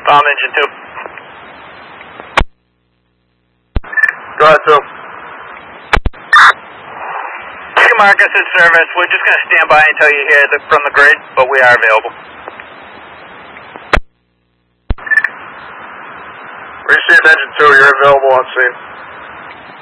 Bomb engine 2. Go ahead, 2. Marcus in service. We're just going to stand by until you hear from the grid, but we are available. Received engine 2, you're available on scene.